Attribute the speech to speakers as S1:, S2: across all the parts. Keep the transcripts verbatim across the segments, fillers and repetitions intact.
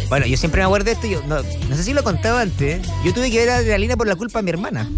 S1: Bueno, yo siempre me acuerdo de esto, yo no, no sé si lo he contado antes, ¿eh? Yo tuve que ver Adrenalina por la culpa de mi hermana.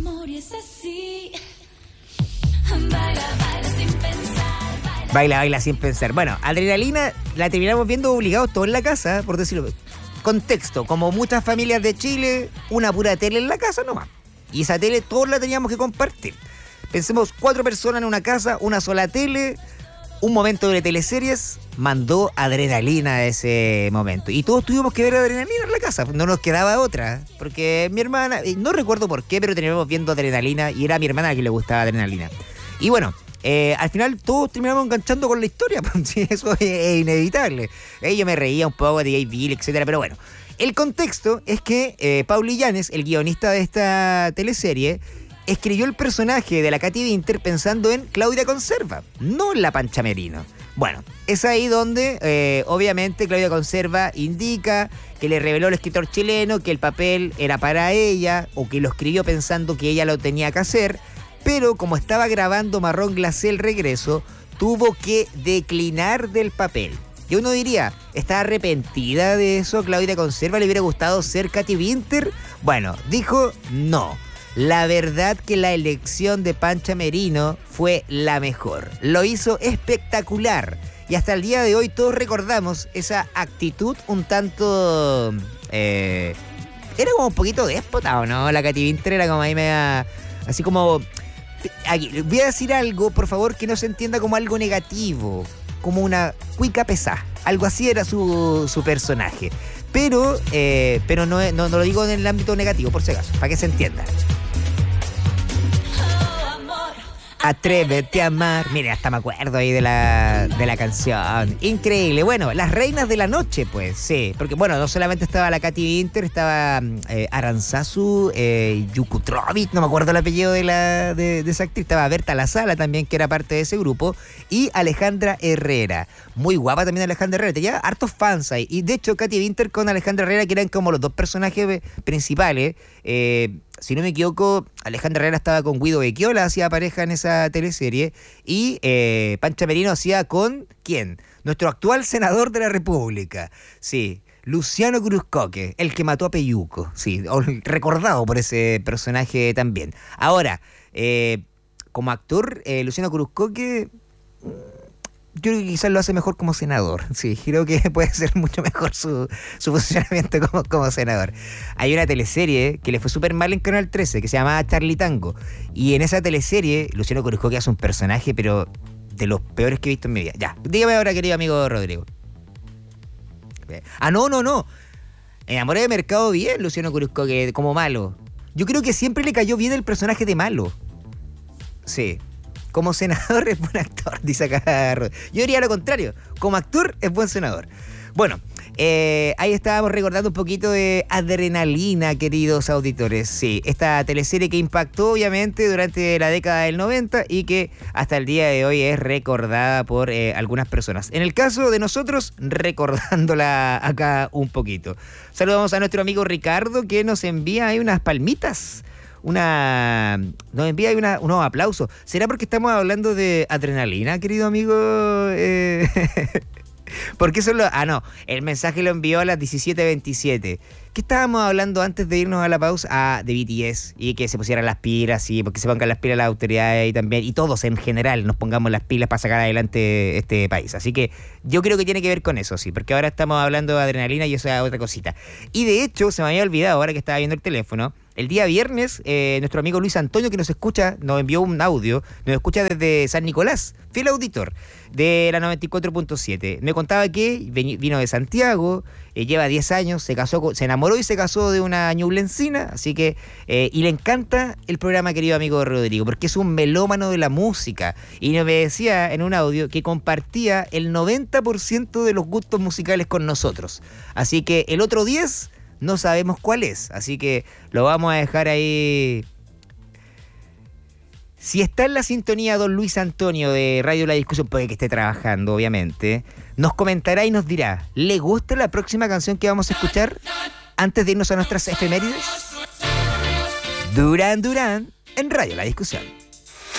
S1: Baila, baila sin pensar. Bueno, Adrenalina la terminamos viendo obligados todos en la casa, por decirlo. Contexto, como muchas familias de Chile, una pura tele en la casa nomás. Y esa tele todos la teníamos que compartir. Pensemos, cuatro personas en una casa, una sola tele, un momento de teleseries, mandó Adrenalina a ese momento. Y todos tuvimos que ver Adrenalina en la casa, no nos quedaba otra. Porque mi hermana, no recuerdo por qué, pero terminamos viendo Adrenalina y era a mi hermana a quien le gustaba Adrenalina. Y bueno, eh, al final todos terminamos enganchando con la historia, sí, eso es, es inevitable. Eh, yo me reía un poco de Jay Bill, etcétera, pero bueno. El contexto es que eh, Pauli Llanes, el guionista de esta teleserie, escribió el personaje de la Katy Winter pensando en Claudia Conserva, no en la Pancha Merino. Bueno, es ahí donde eh, obviamente Claudia Conserva indica que le reveló al escritor chileno que el papel era para ella o que lo escribió pensando que ella lo tenía que hacer, pero como estaba grabando Marrón Glacé el regreso, tuvo que declinar del papel. Y uno diría, ¿está arrepentida de eso? ¿Claudia Conserva le hubiera gustado ser Katy Winter? Bueno, dijo no. La verdad que la elección de Pancha Merino fue la mejor. Lo hizo espectacular. Y hasta el día de hoy todos recordamos esa actitud un tanto... Eh, era como un poquito déspota, ¿o no? La Katy Winter era como ahí media... Así como... Aquí, voy a decir algo, por favor, que no se entienda como algo negativo. Como una cuica pesada. Algo así era su, su personaje. Pero, eh, pero no, no, no lo digo en el ámbito negativo, por si acaso, para que se entienda. Atrévete a amar. Mire, hasta me acuerdo ahí de la, de la canción. Increíble. Bueno, las reinas de la noche, pues, sí. Porque, bueno, no solamente estaba la Katy Winter, estaba eh, Aranzazu, eh, Yukutrovic, no me acuerdo el apellido de, la, de, de esa actriz. Estaba Berta Lasala también, que era parte de ese grupo. Y Alejandra Herrera. Muy guapa también Alejandra Herrera. Tenía hartos fans ahí. Y, de hecho, Katy Winter con Alejandra Herrera, que eran como los dos personajes principales. Eh... Si no me equivoco, Alejandra Herrera estaba con Guido Becchiola, hacía pareja en esa teleserie. Y eh, Pancha Merino hacía con, ¿quién? Nuestro actual senador de la República. Sí, Luciano Cruzcoque, el que mató a Peyuco. Sí, recordado por ese personaje también. Ahora, eh, como actor, eh, Luciano Cruzcoque... Yo creo que quizás lo hace mejor como senador. Sí, creo que puede ser mucho mejor su, su funcionamiento como, como senador. Hay una teleserie que le fue súper mal en Canal trece, que se llamaba Charlie Tango. Y en esa teleserie, Luciano Cruzcoque hace un personaje, pero de los peores que he visto en mi vida. Ya, dígame ahora, querido amigo Rodrigo. Ah, no, no, no. En Amores de Mercado bien, Luciano Cruzcoque, como malo. Yo creo que siempre le cayó bien el personaje de malo. Sí. Como senador es buen actor, dice acá Rod. Yo diría lo contrario. Como actor es buen senador. Bueno, eh, ahí estábamos recordando un poquito de Adrenalina, queridos auditores. Sí, esta teleserie que impactó obviamente durante la década del noventa y que hasta el día de hoy es recordada por eh, algunas personas. En el caso de nosotros, recordándola acá un poquito. Saludamos a nuestro amigo Ricardo, que nos envía ahí unas palmitas. Una nos envía una, unos aplausos. ¿Será porque estamos hablando de Adrenalina, querido amigo? Eh, porque eso lo... Ah, no, el mensaje lo envió a las diecisiete veintisiete. ¿Qué estábamos hablando antes de irnos a la pausa? Ah, de B T S. Y que se pusieran las pilas, sí, porque se pongan las pilas las autoridades y también, y todos en general nos pongamos las pilas para sacar adelante este país. Así que yo creo que tiene que ver con eso, sí, porque ahora estamos hablando de Adrenalina y esa otra cosita. Y de hecho, se me había olvidado, ahora que estaba viendo el teléfono, el día viernes, eh, nuestro amigo Luis Antonio, que nos escucha, nos envió un audio, nos escucha desde San Nicolás, fiel auditor de la noventa y cuatro punto siete. Me contaba que vino de Santiago, eh, lleva diez años, se casó, se enamoró y se casó de una ñublencina, así que, eh, y le encanta el programa, querido amigo Rodrigo, porque es un melómano de la música. Y me decía en un audio que compartía el noventa por ciento de los gustos musicales con nosotros. Así que el otro diez... no sabemos cuál es, así que lo vamos a dejar ahí. Si está en la sintonía don Luis Antonio de Radio La Discusión, puede que esté trabajando, obviamente, nos comentará y nos dirá, ¿le gusta la próxima canción que vamos a escuchar antes de irnos a nuestras efemérides? Duran Duran en Radio La Discusión.